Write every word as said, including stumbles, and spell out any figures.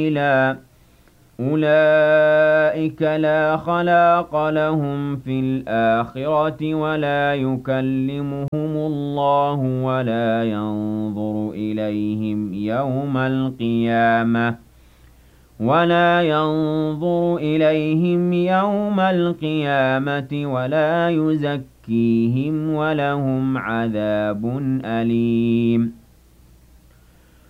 قليلا أولئك لا خلاق لهم في الآخرة ولا يكلمهم الله ولا ينظر إليهم يوم القيامة ولا ينظر إليهم يوم القيامة ولا يزكيهم ولهم عذاب أليم